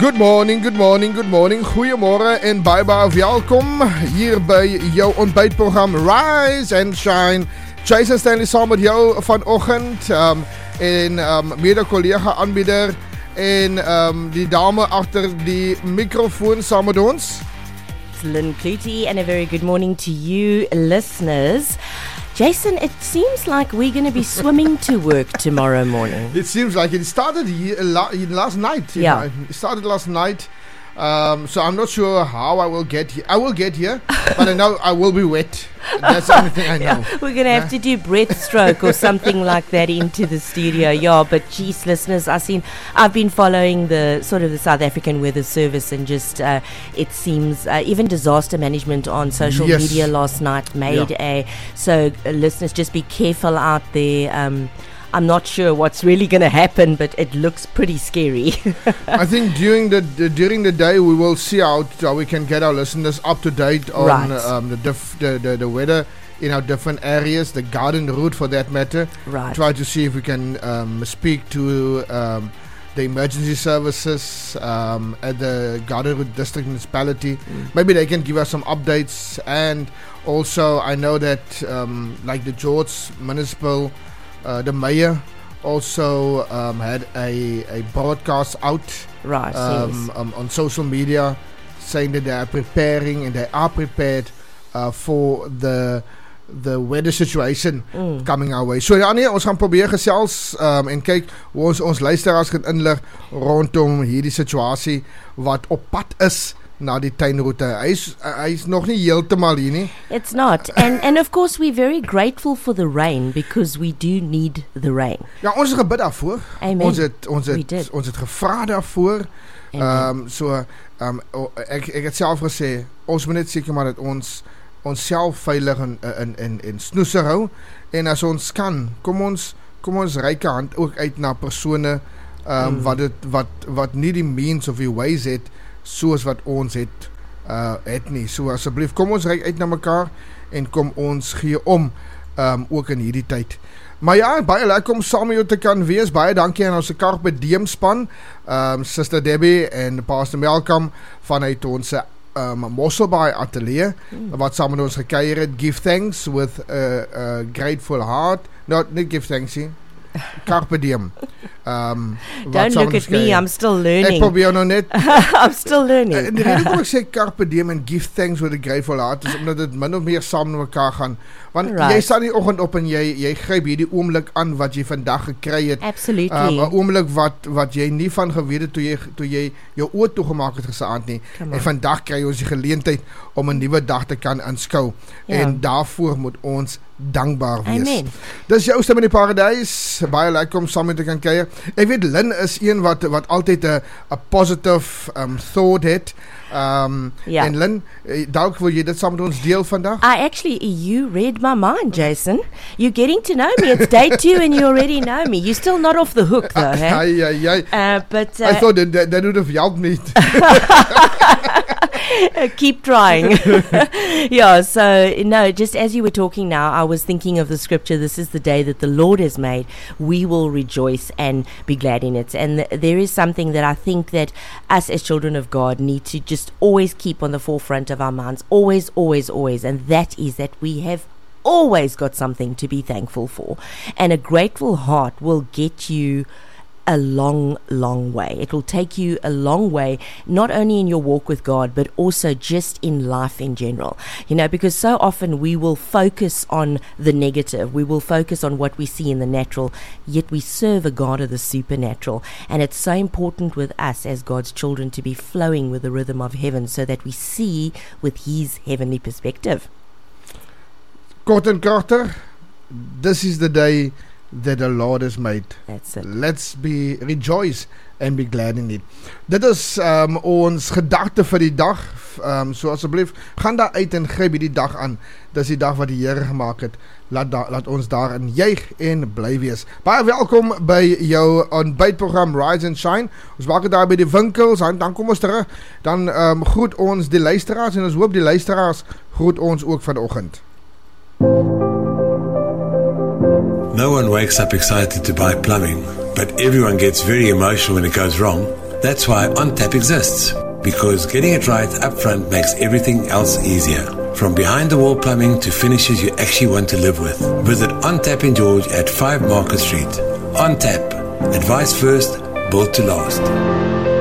Good morning. Goeiemôre en baie welkom hier by jou ontbytprogram Rise and Shine. Jason Stanley saam met jou vanoggend en mede-kollega aanbieder en die dame agter die mikrofoon saam met ons. It's Lynn Clutie, and a very good morning to you listeners. Jason, it seems like we're going to be swimming to work tomorrow morning. It seems like it started last night. Yeah. It started last night. So I'm not sure how I will get here. I will get here, but I know I will be wet. That's the only thing I know. Yeah, we're going to have to do breaststroke or something like that into the studio. Yeah, but geez, listeners, I've been following the South African Weather Service, and just it seems even disaster management on social media last night made so listeners, just be careful out there. I'm not sure what's really going to happen, but it looks pretty scary. I think during the day we will see how we can get our listeners up to date on the weather in our different areas, the garden route for that matter. Right. Try to see if we can speak to the emergency services at the Garden Route District Municipality. Maybe they can give us some updates. And also I know that like the George Municipal, the mayor also had a broadcast out on social media saying that they are preparing and they are prepared for the weather situation coming our way. So ja nee, ons gaan probeer gesels en kyk hoe ons luisteraars kan inlig rondom hierdie situasie wat op pad is na die tuinroete. Hy's nog nie heeltemal hier nie. It's not. And of course we're very grateful for the rain, because we do need the rain. Ja, ons het gebid daarvoor. Amen. Ons het gevra daarvoor. Ek het self gesê ons moet net seker maar dat ons self veilig en snoeser hou, en as ons kan, kom ons reik 'n hand ook uit na persone wat nie die means of die ways het soos wat ons het nie. So asseblief, kom ons reik uit na mekaar en kom ons gee om ook in hierdie tyd. Maar ja, baie lekker om saam met jou te kan wees. Baie dankie aan ons Carpe Diem span, Sister Debbie en Pastor Malcolm vanuit ons Mosselbaai Atelier wat saam met ons gekuier het. Give thanks with a grateful heart. Not give thanks nie. Carpe Diem. Don't look at me, I'm still learning. Ek probeer nou net. I'm still learning. Die rede hoekom ek sê Carpe Diem en give thanks with a grateful heart is omdat dit min of meer saam met mekaar gaan. Want jy staan die oggend op en jy gryp hierdie oomblik aan wat jy vandag gekry het. Absolutely. 'n oomblik wat jy nie van geweet het toe jy jou oë toegemaak het gisterand nie. En vandag kry ons die geleentheid om 'n nuwe dag te kan aanskou. En daarvoor moet ons dankbaar wees. Amen. Dis jou stem in die paradys. Baie lekker om saam met te kan kuier. Ek weet Lynn is een wat altyd 'n positive thought het. En Lynn, dalk wil jy dit saam met ons deel vandag? You read my mind, Jason. You're getting to know me. It's day 2 and you already know me. You're still not off the hook though, But I thought that would have helped me. Keep trying. Just as you were talking now, I was thinking of the scripture, this is the day that the Lord has made. We will rejoice and be glad in it. And there is something that I think that us as children of God need to just always keep on the forefront of our minds. Always. And that is that we have always got something to be thankful for. And a grateful heart will get you a long way. It will take you a long way, not only in your walk with God, but also just in life in general. Because so often we will focus on the negative. We will focus on what we see in the natural, yet we serve a God of the supernatural. And it's so important with us as God's children to be flowing with the rhythm of heaven so that we see with His heavenly perspective. Kort en kragtig, this is the day that the Lord has made. That's it. Let's rejoice and be glad in it. Dit is ons gedagte vir die dag. So asseblief, gaan daar uit en gryp die dag aan. Dis die dag wat die Here gemaak het. Laat ons daarin juig en bly wees. Baie welkom by jou ontbytprogram Rise and Shine. Ons maak dit daar by die winkels, dan kom ons terug. Dan groet ons die luisteraars en ons hoop die luisteraars groet ons ook vanoggend. No one wakes up excited to buy plumbing, but everyone gets very emotional when it goes wrong. That's why OnTap exists, because getting it right up front makes everything else easier. From behind-the-wall plumbing to finishes you actually want to live with. Visit OnTap in George at 5 Market Street. OnTap. Advice first, built to last.